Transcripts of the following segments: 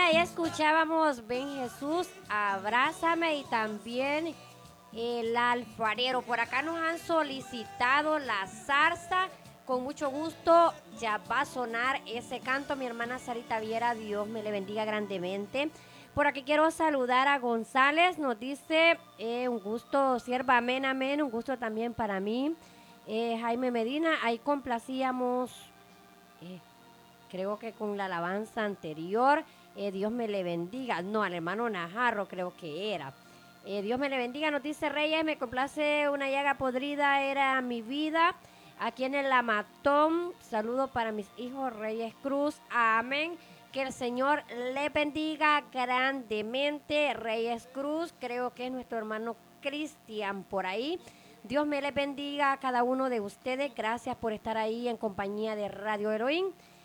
ahí escuchábamos Ven Jesús, abrázame y también el alfarero. Por acá nos han solicitado la zarza. Con mucho gusto ya va a sonar ese canto. Mi hermana Sarita Viera, Dios me le bendiga grandemente. Por aquí quiero saludar a González. Nos dice, un gusto, sierva, amén, amén. Un gusto también para mí. Jaime Medina, ahí complacíamos, eh, creo que con la alabanza anterior. Dios me le bendiga. No, al hermano Najarro creo que era. Dios me le bendiga, nos dice Reyes, me complace una llaga podrida, era mi vida. Aquí en el Amatón, saludo para mis hijos Reyes Cruz, amén. Que el Señor le bendiga grandemente. Reyes Cruz, creo que es nuestro hermano Cristian por ahí. Dios me le bendiga a cada uno de ustedes. Gracias por estar ahí en compañía de Radio Heroín.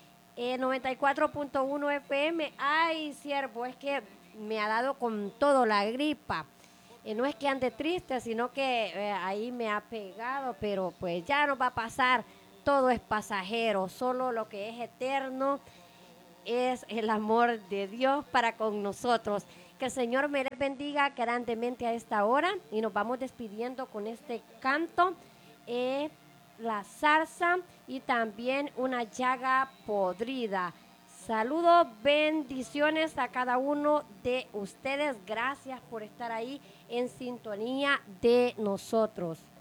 94.1 FM. Ay, siervo, es que me ha dado con todo la gripa. No es que ande triste, sino que ahí me ha pegado, pero pues ya no va a pasar. Todo es pasajero, solo lo que es eterno es el amor de Dios para con nosotros. Que el Señor me les bendiga grandemente a esta hora y nos vamos despidiendo con este canto, la zarza y también una llaga podrida. Saludos, bendiciones a cada uno de ustedes. Gracias por estar ahí en sintonía de nosotros.